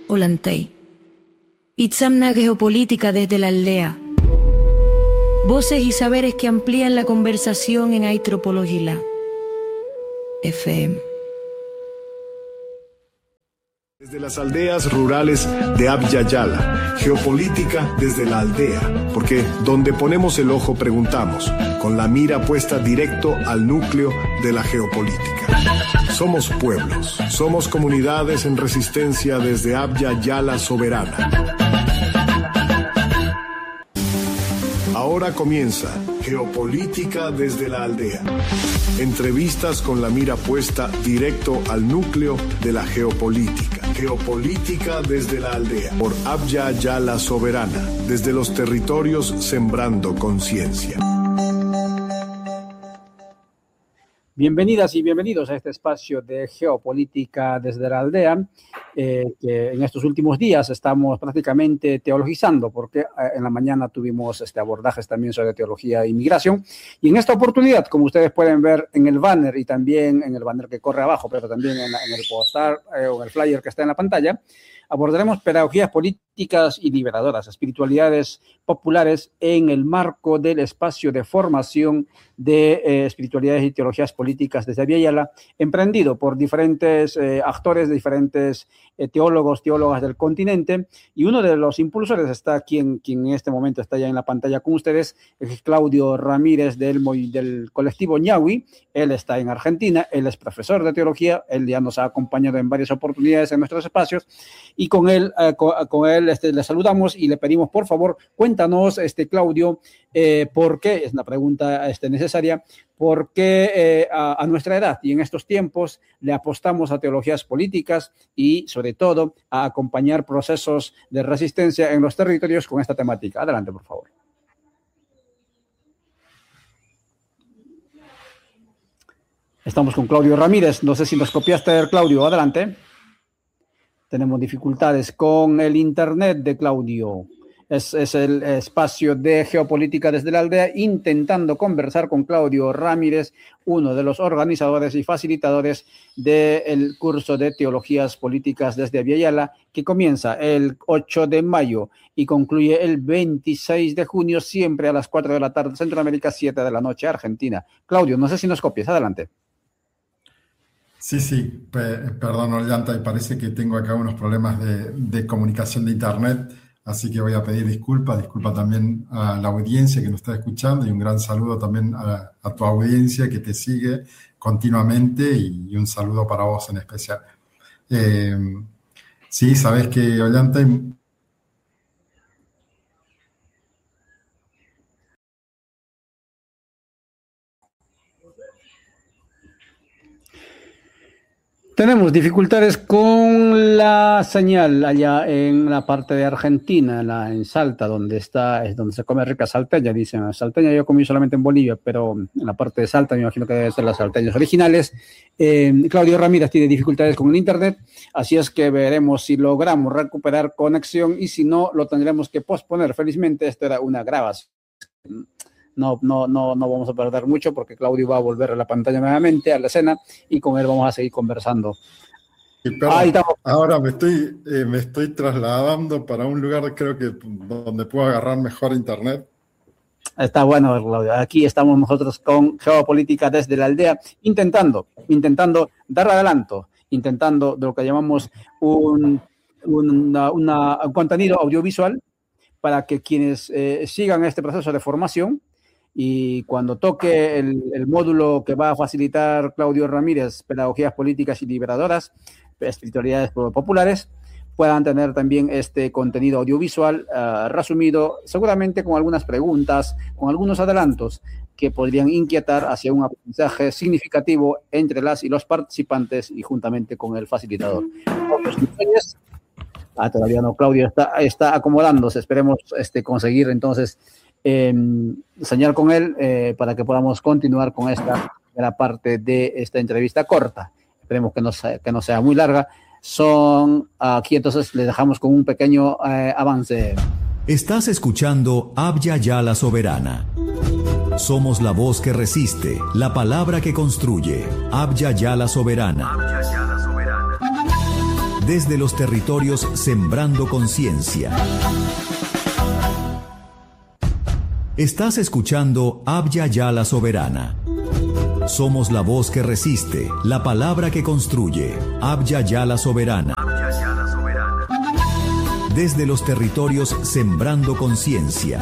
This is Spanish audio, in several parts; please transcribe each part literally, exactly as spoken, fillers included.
Olantay. Itzamna Geopolítica desde la aldea. Voces y saberes que amplían la conversación en Aitropologila. F M. Desde las aldeas rurales de Abya Yala, geopolítica desde la aldea, porque donde ponemos el ojo preguntamos, con la mira puesta directo al núcleo de la geopolítica. Somos pueblos, somos comunidades en resistencia desde Abya Yala soberana. Ahora comienza Geopolítica desde la aldea. Entrevistas con la mira puesta directo al núcleo de la geopolítica. Geopolítica desde la aldea. Por Abya Yala soberana. Desde los territorios sembrando conciencia. Bienvenidas y bienvenidos a este espacio de Geopolítica desde la aldea, eh, que en estos últimos días estamos prácticamente teologizando, porque en la mañana tuvimos este abordajes también sobre teología e inmigración, y en esta oportunidad, como ustedes pueden ver en el banner y también en el banner que corre abajo, pero también en, la, en el postar eh, o en el flyer que está en la pantalla, abordaremos pedagogías políticas y liberadoras, espiritualidades populares en el marco del espacio de formación de eh, espiritualidades y teologías políticas desde Abya Yala, emprendido por diferentes eh, actores, diferentes eh, teólogos, teólogas del continente, y uno de los impulsores está quien, quien en este momento está ya en la pantalla con ustedes, es Claudio Ramírez del, del colectivo Ñawi. Él está en Argentina, él es profesor de teología, él ya nos ha acompañado en varias oportunidades en nuestros espacios, y con él, eh, con, con él este, le saludamos y le pedimos, por favor, cuéntanos, este, Claudio, eh, por qué, es una pregunta este, necesaria, por qué eh, a, a nuestra edad y en estos tiempos le apostamos a teologías políticas y, sobre todo, a acompañar procesos de resistencia en los territorios con esta temática. Adelante, por favor. Estamos con Claudio Ramírez. No sé si nos copiaste, Claudio. Adelante. Tenemos dificultades con el internet de Claudio. Es, es el espacio de Geopolítica desde la aldea, intentando conversar con Claudio Ramírez, uno de los organizadores y facilitadores del curso de Teologías Políticas desde Abya Yala, que comienza el ocho de mayo y concluye el veintiséis de junio, siempre a las cuatro de la tarde, Centroamérica, siete de la noche, Argentina. Claudio, no sé si nos copias. Adelante. Sí, sí, Pe- perdón, Ollanta, y parece que tengo acá unos problemas de, de comunicación de internet, así que voy a pedir disculpas, disculpa también a la audiencia que nos está escuchando y un gran saludo también a, a tu audiencia que te sigue continuamente y, y un saludo para vos en especial. Eh, sí, sabes que, Ollanta, tenemos dificultades con la señal allá en la parte de Argentina, la, en Salta, donde está, es donde se come rica salteña, dicen. Salteña yo comí solamente en Bolivia, pero en la parte de Salta me imagino que deben ser las salteñas originales. Eh, Claudio Ramírez tiene dificultades con el internet, así es que veremos si logramos recuperar conexión y si no, lo tendremos que posponer. Felizmente esto era una grabación. No, no, no, no vamos a perder mucho porque Claudio va a volver a la pantalla nuevamente, a la escena, y con él vamos a seguir conversando. Perdón, ahora me estoy, eh, me estoy trasladando para un lugar, creo que donde puedo agarrar mejor internet. Está bueno, Claudio. Aquí estamos nosotros con Geopolítica desde la aldea, intentando, intentando dar adelanto, intentando de lo que llamamos un, una, una, un contenido audiovisual para que quienes eh, sigan este proceso de formación, y cuando toque el, el módulo que va a facilitar Claudio Ramírez, Pedagogías Políticas y Liberadoras, Espiritualidades Populares, puedan tener también este contenido audiovisual uh, resumido, seguramente con algunas preguntas, con algunos adelantos que podrían inquietar hacia un aprendizaje significativo entre las y los participantes y juntamente con el facilitador. Ah, todavía no, Claudio está, está acomodándose. Esperemos este, conseguir entonces Eh, señal con él eh, para que podamos continuar con esta primera parte de esta entrevista corta. Esperemos que no sea, que no sea muy larga. Son aquí, entonces les dejamos con un pequeño eh, avance. Estás escuchando Abya Yala Soberana. Somos la voz que resiste, la palabra que construye. Abya Yala Soberana. Desde los territorios Sembrando Conciencia. Estás escuchando Abya Yala Soberana. Somos la voz que resiste, la palabra que construye. Abya Yala Soberana. Desde los territorios Sembrando Conciencia.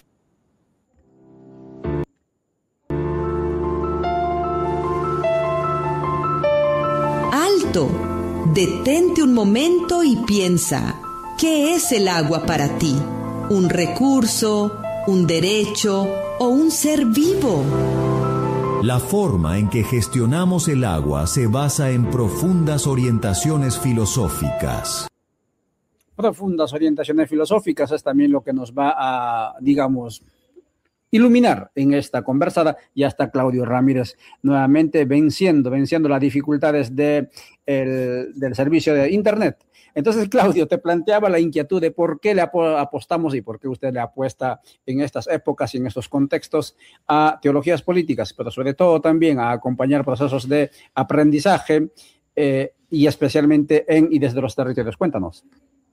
¡Alto! Detente un momento y piensa, ¿qué es el agua para ti? ¿Un recurso, un derecho o un ser vivo? La forma en que gestionamos el agua se basa en profundas orientaciones filosóficas. Profundas orientaciones filosóficas es también lo que nos va a, digamos, iluminar en esta conversada. Ya está Claudio Ramírez nuevamente venciendo, venciendo las dificultades de el, del servicio de Internet. Entonces, Claudio, te planteaba la inquietud de por qué le apostamos y por qué usted le apuesta en estas épocas y en estos contextos a teologías políticas, pero sobre todo también a acompañar procesos de aprendizaje eh, y especialmente en y desde los territorios. Cuéntanos.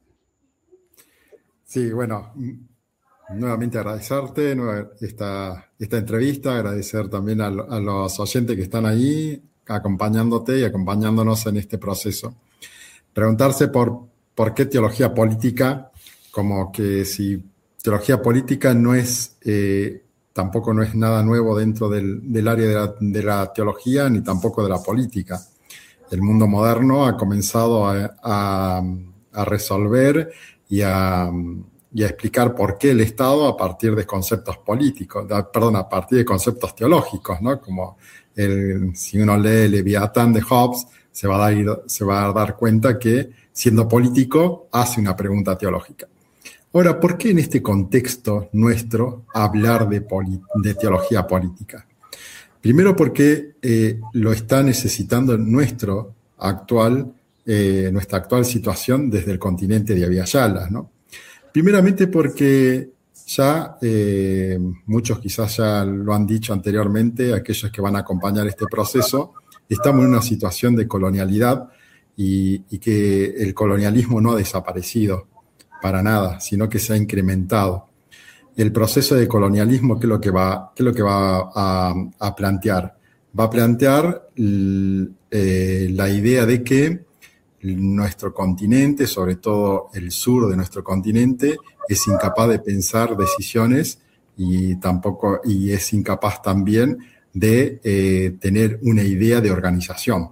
Sí, bueno, nuevamente agradecerte esta, esta entrevista, agradecer también a, a los oyentes que están ahí acompañándote y acompañándonos en este proceso. Preguntarse por, por qué teología política, como que si teología política no es, eh, tampoco no es nada nuevo dentro del, del área de la, de la teología, ni tampoco de la política. El mundo moderno ha comenzado a, a, a resolver y a, y a explicar por qué el Estado a partir de conceptos políticos, de, perdón, a partir de conceptos teológicos, ¿no? Como el, si uno lee Leviatán de Hobbes, se va, a dar, se va a dar cuenta que, siendo político, hace una pregunta teológica. Ahora, ¿por qué en este contexto nuestro hablar de, poli, de teología política? Primero porque eh, lo está necesitando nuestro actual, eh, nuestra actual situación desde el continente de Abya Yala, ¿no? Primeramente porque ya, eh, muchos quizás ya lo han dicho anteriormente, aquellos que van a acompañar este proceso, estamos en una situación de colonialidad y, y que el colonialismo no ha desaparecido para nada, sino que se ha incrementado. El proceso de colonialismo, ¿qué es lo que va, qué es lo que va a, a plantear? Va a plantear l, eh, la idea de que nuestro continente, sobre todo el sur de nuestro continente, es incapaz de pensar decisiones y, tampoco, y es incapaz también de eh, tener una idea de organización.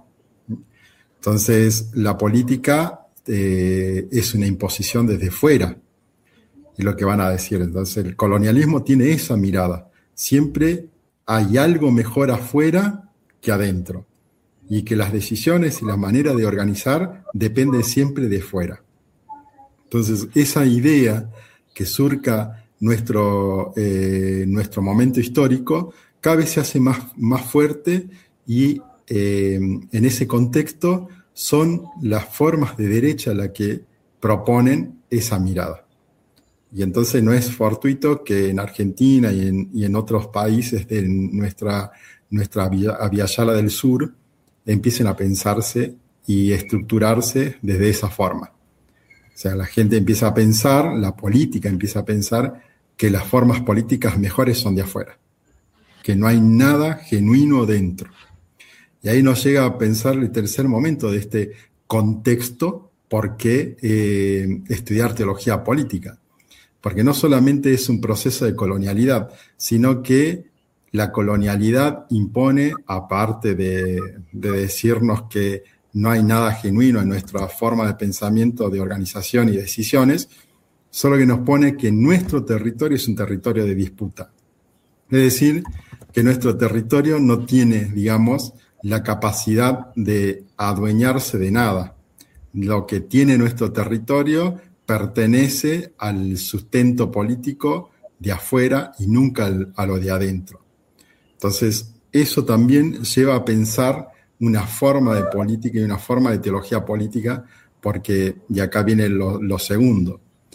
Entonces, la política eh, es una imposición desde fuera, es lo que van a decir. Entonces, el colonialismo tiene esa mirada. Siempre hay algo mejor afuera que adentro, y que las decisiones y la manera de organizar dependen siempre de fuera. Entonces, esa idea que surca nuestro, eh, nuestro momento histórico cada vez se hace más, más fuerte y eh, en ese contexto son las formas de derecha las que proponen esa mirada. Y entonces no es fortuito que en Argentina y en, y en otros países de nuestra, nuestra Abya Yala del Sur empiecen a pensarse y estructurarse desde esa forma. O sea, la gente empieza a pensar, la política empieza a pensar que las formas políticas mejores son de afuera, que no hay nada genuino dentro. Y ahí nos llega a pensar el tercer momento de este contexto, por qué eh, estudiar teología política. Porque no solamente es un proceso de colonialidad, sino que la colonialidad impone, aparte de, de decirnos que no hay nada genuino en nuestra forma de pensamiento, de organización y decisiones, solo que nos pone que nuestro territorio es un territorio de disputa. Es decir, que nuestro territorio no tiene, digamos, la capacidad de adueñarse de nada. Lo que tiene nuestro territorio pertenece al sustento político de afuera y nunca al, a lo de adentro. Entonces, eso también lleva a pensar una forma de política y una forma de teología política, porque, y acá viene lo, lo segundo,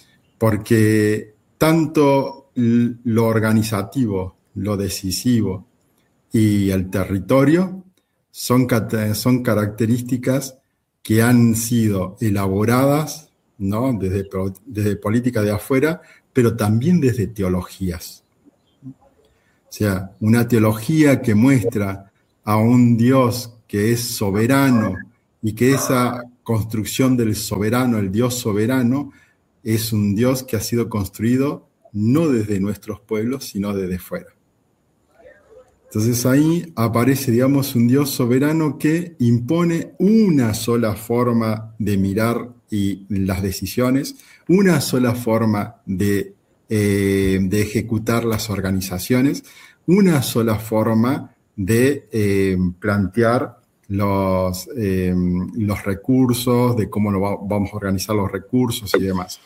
porque tanto lo organizativo, lo decisivo y el territorio son, son características que han sido elaboradas, ¿no? desde, desde política de afuera, pero también desde teologías. O sea, una teología que muestra a un Dios que es soberano y que esa construcción del soberano, el Dios soberano, es un Dios que ha sido construido no desde nuestros pueblos, sino desde fuera. Entonces ahí aparece, digamos, un Dios soberano que impone una sola forma de mirar y las decisiones, una sola forma de, eh, de ejecutar las organizaciones, una sola forma de eh, plantear los, eh, los recursos, de cómo lo va, vamos a organizar los recursos y demás.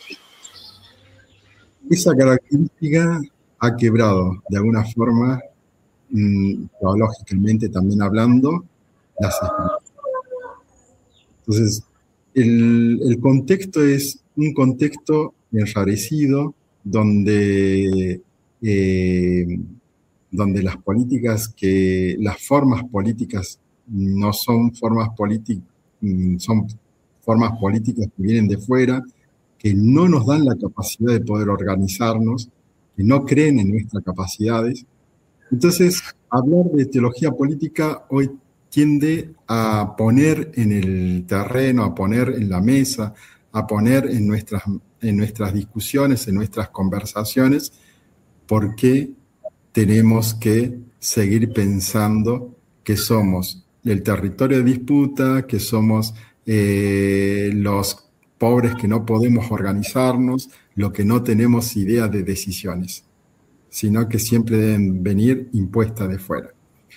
Esa característica ha quebrado de alguna forma, teológicamente también hablando, las escrituras. Entonces, el, el contexto es un contexto enrarecido donde, eh, donde las políticas, que las formas políticas no son formas políticas, son formas políticas que vienen de fuera, que no nos dan la capacidad de poder organizarnos, que no creen en nuestras capacidades. Entonces, hablar de teología política hoy tiende a poner en el terreno, a poner en la mesa, a poner en nuestras, en nuestras discusiones, en nuestras conversaciones, por qué tenemos que seguir pensando que somos el territorio de disputa, que somos eh, los pobres que no podemos organizarnos, los que no tenemos idea de decisiones, sino que siempre deben venir impuestas de fuera.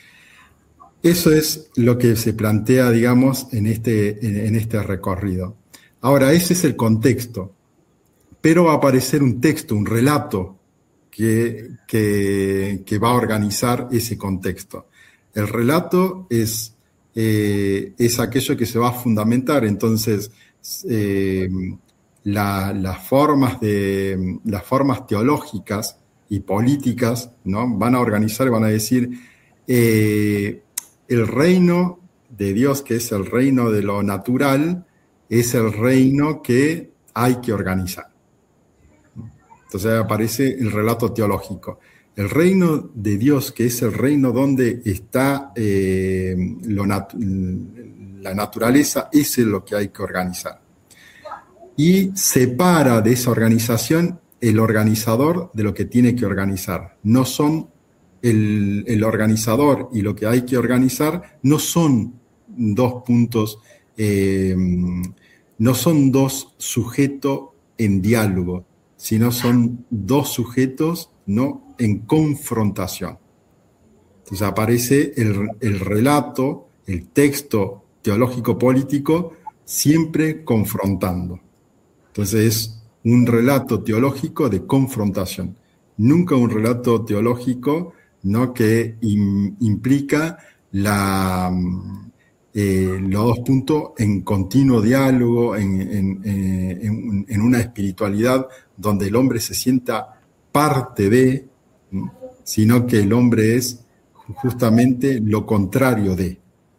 Eso es lo que se plantea, digamos, en este, en, en este recorrido. Ahora, ese es el contexto, pero va a aparecer un texto, un relato que, que, que va a organizar ese contexto. El relato es, eh, es aquello que se va a fundamentar, entonces, eh, la, las, formas de, las formas teológicas y políticas, ¿no? Van a organizar y van a decir, eh, el reino de Dios, que es el reino de lo natural, es el reino que hay que organizar. Entonces aparece el relato teológico. El reino de Dios, que es el reino donde está eh, lo nat- la naturaleza, ese es lo que hay que organizar. Y separa de esa organización el organizador de lo que tiene que organizar. No son el, el organizador y lo que hay que organizar, no son dos puntos, eh, no son dos sujetos en diálogo, sino son dos sujetos, ¿no?, en confrontación. Entonces aparece el, el relato, el texto teológico-político, siempre confrontando. Entonces es un relato teológico de confrontación, nunca un relato teológico, ¿no?, que im, implica la, eh, los dos puntos en continuo diálogo, en, en, en, en una espiritualidad donde el hombre se sienta parte de, ¿no?, sino que el hombre es justamente lo contrario de.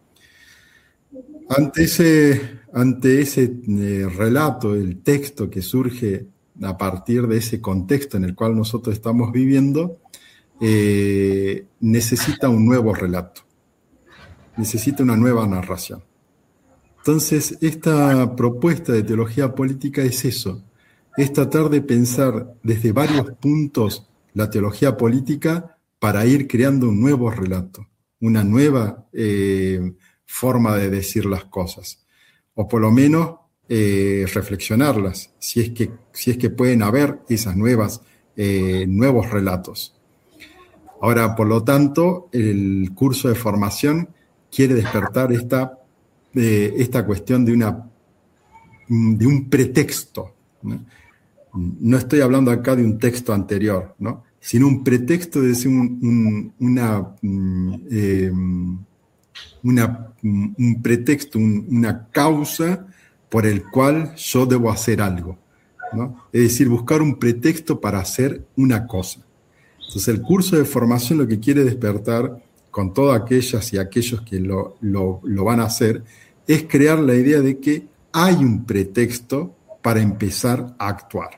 Ante ese, ante ese eh, relato, el texto que surge a partir de ese contexto en el cual nosotros estamos viviendo, eh, necesita un nuevo relato, necesita una nueva narración. Entonces, esta propuesta de teología política es eso, es tratar de pensar desde varios puntos la teología política para ir creando un nuevo relato, una nueva eh, forma de decir las cosas, o por lo menos eh, reflexionarlas, si es que, si es que pueden haber esas nuevas, eh, nuevos relatos. Ahora, por lo tanto, el curso de formación quiere despertar esta, eh, esta cuestión de, una, de un pretexto, ¿no? No estoy hablando acá de un texto anterior, ¿no?, sino un pretexto de decir un, un, una, eh, una, un pretexto, un, una causa por el cual yo debo hacer algo, ¿no? Es decir, buscar un pretexto para hacer una cosa. Entonces, el curso de formación lo que quiere despertar con todas aquellas y aquellos que lo, lo, lo van a hacer es crear la idea de que hay un pretexto para empezar a actuar.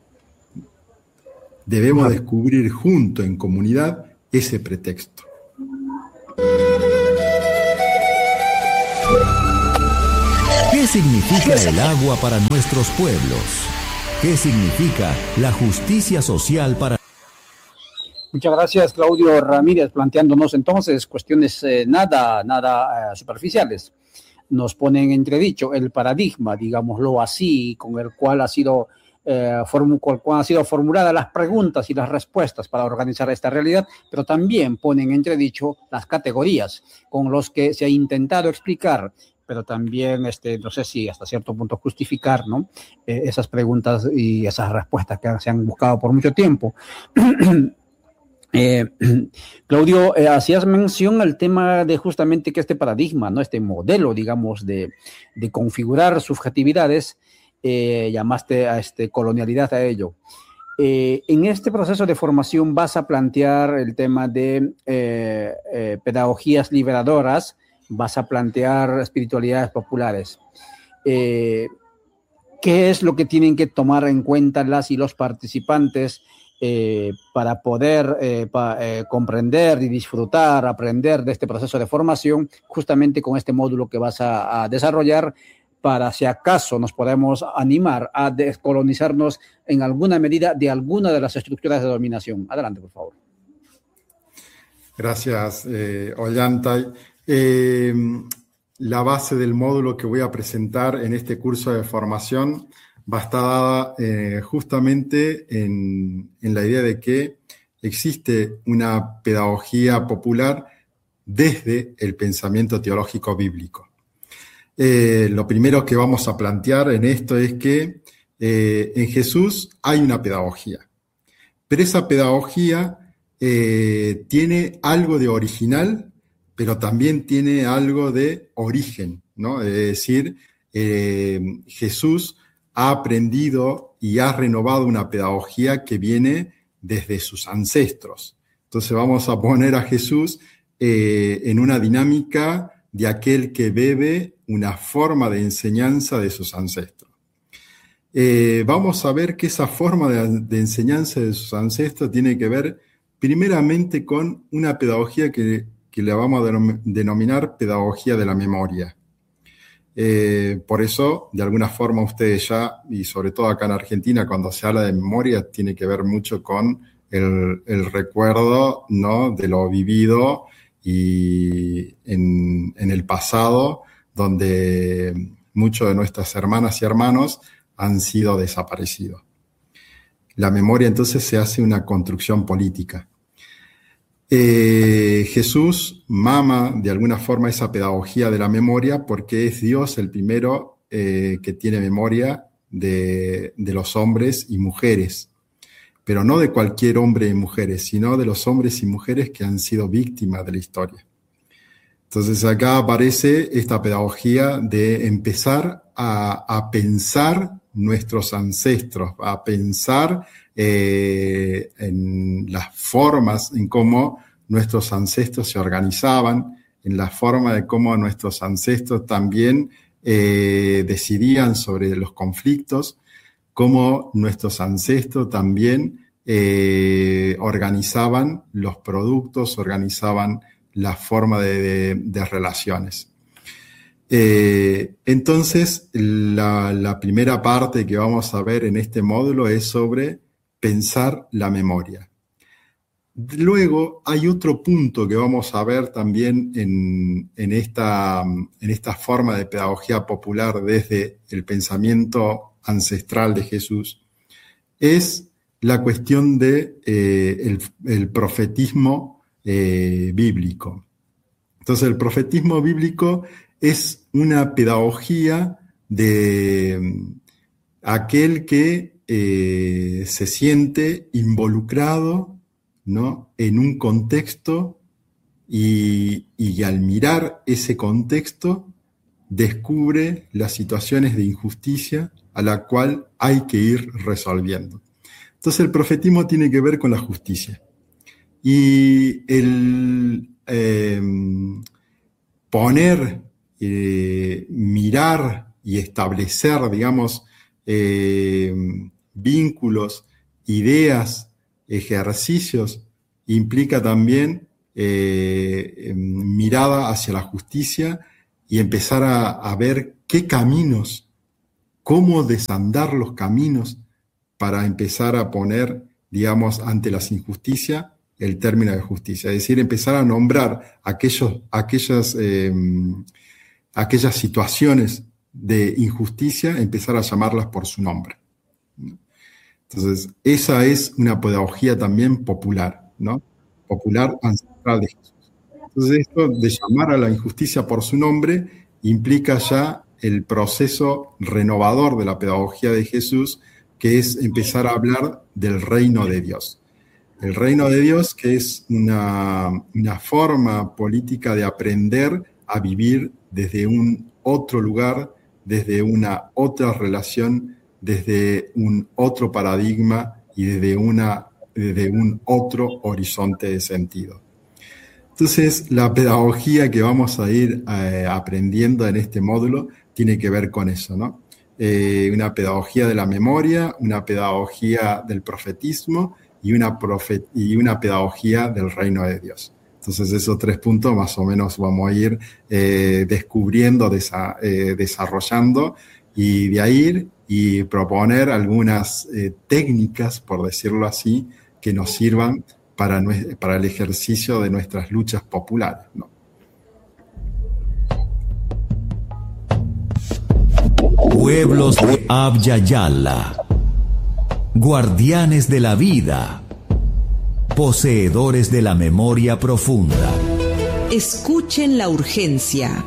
Debemos descubrir juntos en comunidad ese pretexto. ¿Qué significa el agua para nuestros pueblos? ¿Qué significa la justicia social para... Muchas gracias, Claudio Ramírez, planteándonos entonces cuestiones eh, nada, nada eh, superficiales. Nos pone en entredicho el paradigma, digámoslo así, con el cual ha sido, eh, formu- con el cual han sido formuladas las preguntas y las respuestas para organizar esta realidad, pero también ponen en entredicho las categorías con las que se ha intentado explicar, pero también, este, no sé si hasta cierto punto justificar, ¿no? Eh, esas preguntas y esas respuestas que se han buscado por mucho tiempo. Eh, Claudio, eh, hacías mención al tema de justamente que este paradigma, ¿no? Este modelo, digamos, de, de configurar subjetividades, eh, llamaste a este colonialidad a ello. Eh, en este proceso de formación vas a plantear el tema de eh, eh, pedagogías liberadoras, vas a plantear espiritualidades populares. Eh, ¿Qué es lo que tienen que tomar en cuenta las y los participantes Eh, para poder eh, pa, eh, comprender y disfrutar, aprender de este proceso de formación, justamente con este módulo que vas a, a desarrollar, para si acaso nos podemos animar a descolonizarnos en alguna medida de alguna de las estructuras de dominación? Adelante, por favor. Gracias, eh, Ollantay. Eh, la base del módulo que voy a presentar en este curso de formación va a estar dada eh, justamente en, en la idea de que existe una pedagogía popular desde el pensamiento teológico bíblico. Eh, lo primero que vamos a plantear en esto es que eh, en Jesús hay una pedagogía, pero esa pedagogía eh, tiene algo de original, pero también tiene algo de origen, ¿no? Es decir, eh, Jesús ha aprendido y ha renovado una pedagogía que viene desde sus ancestros. Entonces vamos a poner a Jesús eh, en una dinámica de aquel que bebe una forma de enseñanza de sus ancestros. Eh, vamos a ver que esa forma de, de enseñanza de sus ancestros tiene que ver primeramente con una pedagogía que, que le vamos a denominar pedagogía de la memoria. Eh, por eso, de alguna forma, ustedes ya, y sobre todo acá en Argentina, cuando se habla de memoria, tiene que ver mucho con el, el recuerdo, ¿no?, de lo vivido y en, en el pasado, donde muchos de nuestras hermanas y hermanos han sido desaparecidos. La memoria, entonces, se hace una construcción política. Eh, Jesús mama de alguna forma esa pedagogía de la memoria porque es Dios el primero eh, que tiene memoria de, de los hombres y mujeres, pero no de cualquier hombre y mujeres, sino de los hombres y mujeres que han sido víctimas de la historia. Entonces acá aparece esta pedagogía de empezar a, a pensar nuestros ancestros, a pensar eh, en las formas, en cómo nuestros ancestros se organizaban, en la forma de cómo nuestros ancestros también eh, decidían sobre los conflictos, cómo nuestros ancestros también eh, organizaban los productos, organizaban la forma de, de, de relaciones. Eh, entonces, la, la primera parte que vamos a ver en este módulo es sobre pensar la memoria. Luego hay otro punto que vamos a ver también en, en, esta, en esta forma de pedagogía popular desde el pensamiento ancestral de Jesús, es la cuestión del de, eh, el profetismo eh, bíblico. Entonces, el profetismo bíblico es una pedagogía de aquel que eh, se siente involucrado, ¿no?, en un contexto y, y al mirar ese contexto descubre las situaciones de injusticia a la cual hay que ir resolviendo. Entonces el profetismo tiene que ver con la justicia. Y el eh, poner eh, mirar y establecer, digamos, eh, vínculos, ideas, ejercicios, implica también eh, mirada hacia la justicia y empezar a, a ver qué caminos, cómo desandar los caminos para empezar a poner, digamos, ante las injusticias el término de justicia. Es decir, empezar a nombrar aquellos, aquellas, eh, aquellas situaciones de injusticia, empezar a llamarlas por su nombre. Entonces, esa es una pedagogía también popular, ¿no? Popular ancestral de Jesús. Entonces, esto de llamar a la injusticia por su nombre implica ya el proceso renovador de la pedagogía de Jesús, que es empezar a hablar del reino de Dios. El reino de Dios, que es una, una forma política de aprender a vivir desde un otro lugar, desde una otra relación, desde un otro paradigma y desde, una, desde un otro horizonte de sentido. Entonces, la pedagogía que vamos a ir eh, aprendiendo en este módulo tiene que ver con eso, ¿no? Eh, una pedagogía de la memoria, una pedagogía del profetismo y una, profet- y una pedagogía del reino de Dios. Entonces, esos tres puntos más o menos vamos a ir eh, descubriendo, desa- eh, desarrollando, y de ahí ir y proponer algunas eh, técnicas, por decirlo así, que nos sirvan para, nue- para el ejercicio de nuestras luchas populares, ¿no? Pueblos de Abya Yala, guardianes de la vida, poseedores de la memoria profunda. Escuchen la urgencia.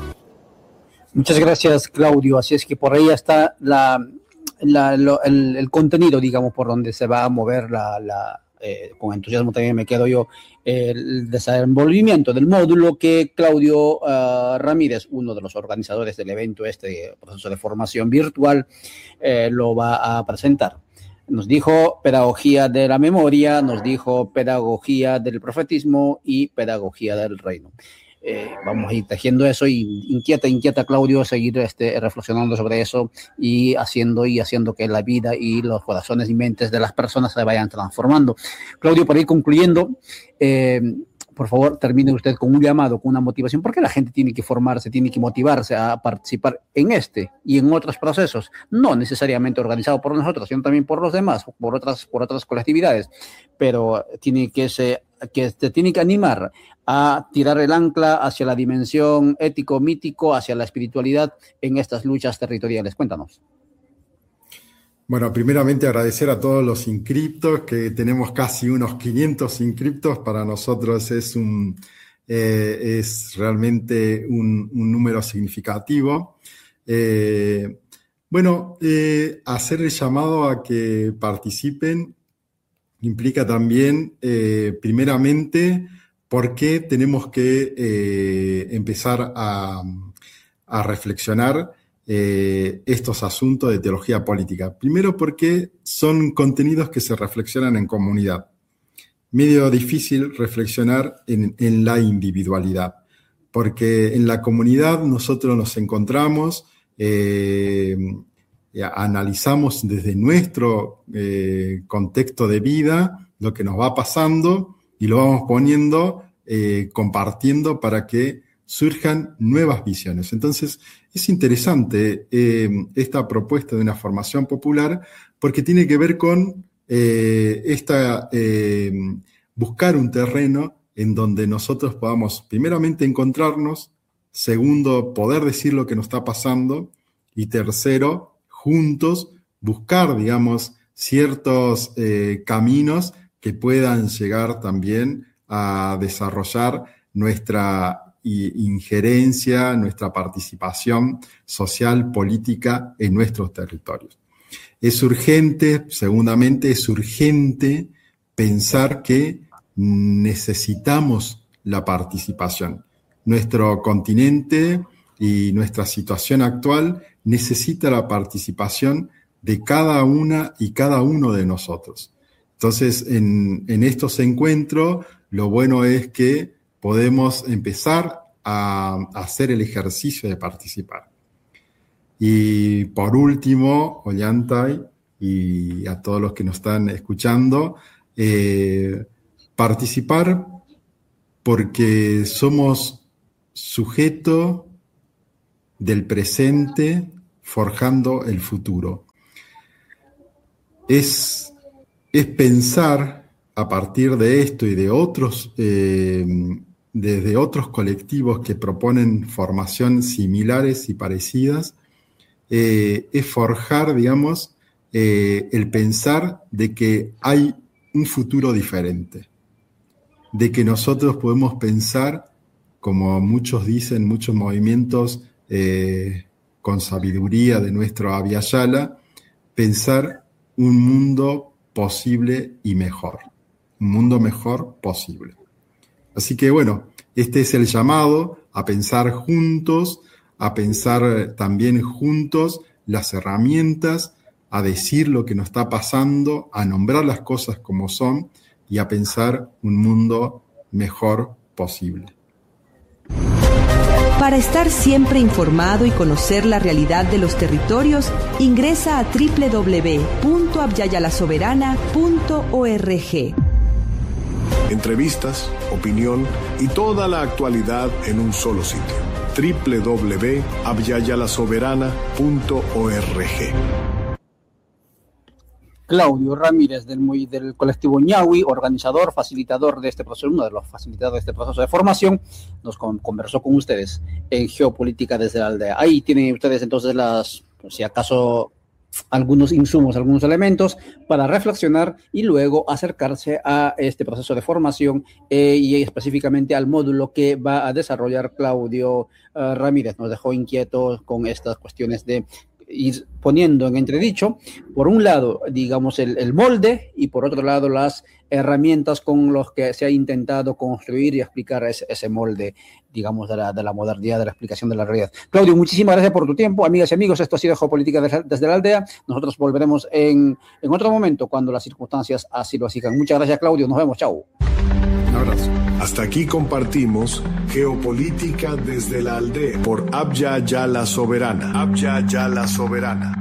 Muchas gracias, Claudio. Así es que por ahí está la, la, lo, el, el contenido, digamos, por donde se va a mover la... la eh, con entusiasmo también me quedo yo, eh, el desenvolvimiento del módulo que Claudio uh, Ramírez, uno de los organizadores del evento, este proceso de formación virtual, eh, lo va a presentar. Nos dijo pedagogía de la memoria, nos dijo pedagogía del profetismo y pedagogía del reino. Eh, vamos a ir tejiendo eso y inquieta, inquieta Claudio, seguir este, reflexionando sobre eso y haciendo y haciendo que la vida y los corazones y mentes de las personas se vayan transformando. Claudio, para ir concluyendo, eh, por favor, termine usted con un llamado, con una motivación. ¿Por qué la gente tiene que formarse, tiene que motivarse a participar en este y en otros procesos? No necesariamente organizado por nosotros, sino también por los demás, por otras, por otras colectividades, pero tiene que se, que se tiene que animar a tirar el ancla hacia la dimensión ético-mítico, hacia la espiritualidad en estas luchas territoriales. Cuéntanos. Bueno, primeramente agradecer a todos los inscriptos, que tenemos casi unos quinientos inscriptos. Para nosotros es, un, eh, es realmente un, un número significativo. Eh, bueno, eh, hacer el llamado a que participen implica también, eh, primeramente, por qué tenemos que eh, empezar a, a reflexionar Eh, estos asuntos de teología política. Primero, porque son contenidos que se reflexionan en comunidad. Medio difícil reflexionar en, en la individualidad, porque en la comunidad nosotros nos encontramos, eh, analizamos desde nuestro eh, contexto de vida lo que nos va pasando y lo vamos poniendo, eh, compartiendo para que surjan nuevas visiones. Entonces, es interesante eh, esta propuesta de una formación popular porque tiene que ver con eh, esta, eh, buscar un terreno en donde nosotros podamos, primeramente, encontrarnos, segundo, poder decir lo que nos está pasando, y tercero, juntos, buscar, digamos, ciertos eh, caminos que puedan llegar también a desarrollar nuestra injerencia, nuestra participación social, política en nuestros territorios. Es urgente, segundamente, es urgente pensar que necesitamos la participación. Nuestro continente y nuestra situación actual necesita la participación de cada una y cada uno de nosotros. Entonces, en, en estos encuentros, lo bueno es que podemos empezar a, a hacer el ejercicio de participar. Y por último, Ollantay y a todos los que nos están escuchando, eh, participar porque somos sujeto del presente forjando el futuro. Es, es pensar a partir de esto y de otros, eh, desde otros colectivos que proponen formación similares y parecidas, eh, es forjar, digamos, eh, el pensar de que hay un futuro diferente, de que nosotros podemos pensar, como muchos dicen, muchos movimientos eh, con sabiduría de nuestro Abya Yala, pensar un mundo posible y mejor, un mundo mejor posible. Así que bueno, este es el llamado a pensar juntos, a pensar también juntos las herramientas, a decir lo que nos está pasando, a nombrar las cosas como son y a pensar un mundo mejor posible. Para estar siempre informado y conocer la realidad de los territorios, ingresa a doble u doble u doble u punto abya yala soberana punto org. Entrevistas, opinión y toda la actualidad en un solo sitio. doble u doble u doble u punto abya yala soberana punto org. Claudio Ramírez del, del colectivo Ñawi, organizador, facilitador de este proceso, uno de los facilitadores de este proceso de formación, nos con, conversó con ustedes en Geopolítica desde la Aldea. Ahí tienen ustedes entonces las, si acaso, algunos insumos, algunos elementos para reflexionar y luego acercarse a este proceso de formación eh, y específicamente al módulo que va a desarrollar Claudio uh, Ramírez. Nos dejó inquietos con estas cuestiones de ir poniendo en entredicho, por un lado, digamos, el, el molde y por otro lado las herramientas con las que se ha intentado construir y explicar ese, ese molde, digamos, de la, de la modernidad, de la explicación de la realidad. Claudio, muchísimas gracias por tu tiempo. Amigas y amigos, esto ha sido Geopolítica desde, desde la Aldea. Nosotros volveremos en, en otro momento cuando las circunstancias así lo exijan. Muchas gracias, Claudio. Nos vemos. Chau. Un abrazo. Hasta aquí compartimos Geopolítica desde la Aldea por Abya Yala Soberana. Abya Yala Soberana.